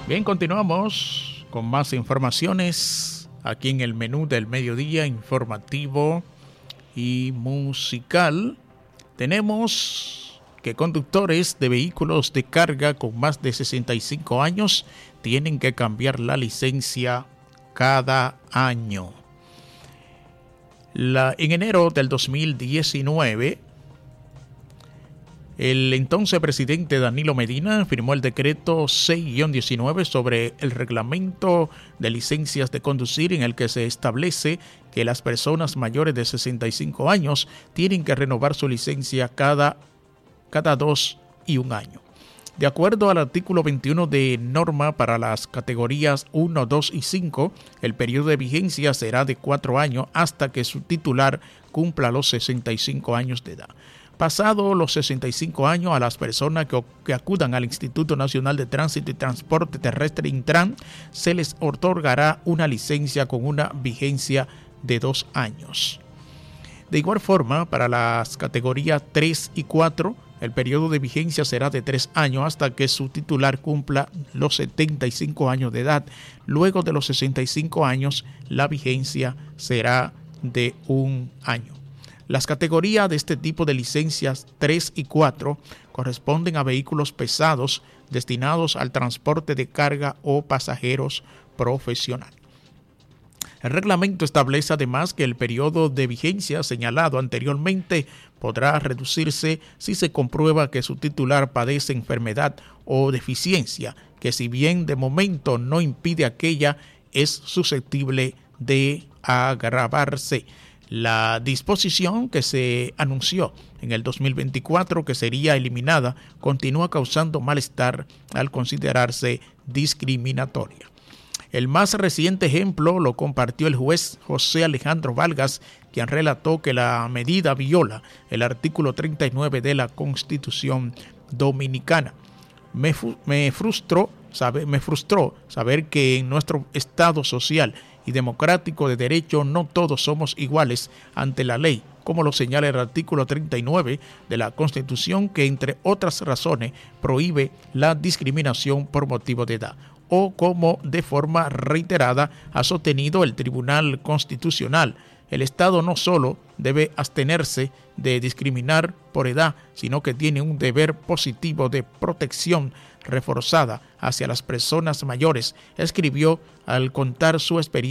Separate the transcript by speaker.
Speaker 1: Bien, continuamos con más informaciones aquí en el menú del mediodía informativo y musical. Tenemos que conductores de vehículos de carga con más de 65 años tienen que cambiar la licencia cada año. En enero del 2019, el entonces presidente Danilo Medina firmó el decreto 6-19 sobre el reglamento de licencias de conducir, en el que se establece que las personas mayores de 65 años tienen que renovar su licencia cada 2 y 1 año. De acuerdo al artículo 21 de norma para las categorías 1, 2 y 5, el periodo de vigencia será de 4 años hasta que su titular cumpla los 65 años de edad. Pasado los 65 años, a las personas que acudan al Instituto Nacional de Tránsito y Transporte Terrestre Intran se les otorgará una licencia con una vigencia de 2 años. De igual forma, para las categorías 3 y 4, el periodo de vigencia será de 3 años hasta que su titular cumpla los 75 años de edad. Luego de los 65 años, la vigencia será de 1 año. Las categorías de este tipo de licencias 3 y 4 corresponden a vehículos pesados destinados al transporte de carga o pasajeros profesional. El reglamento establece además que el periodo de vigencia señalado anteriormente podrá reducirse si se comprueba que su titular padece enfermedad o deficiencia, que si bien de momento no impide aquella, es susceptible de agravarse. La disposición que se anunció en el 2024 que sería eliminada continúa causando malestar al considerarse discriminatoria. El más reciente ejemplo lo compartió el juez José Alejandro Vargas, quien relató que la medida viola el artículo 39 de la Constitución Dominicana. Me frustró saber que en nuestro Estado social y democrático de derecho no todos somos iguales ante la ley, como lo señala el artículo 39 de la Constitución, que entre otras razones prohíbe la discriminación por motivo de edad, o como de forma reiterada ha sostenido el Tribunal Constitucional. El Estado no solo debe abstenerse de discriminar por edad, sino que tiene un deber positivo de protección reforzada hacia las personas mayores, escribió al contar su experiencia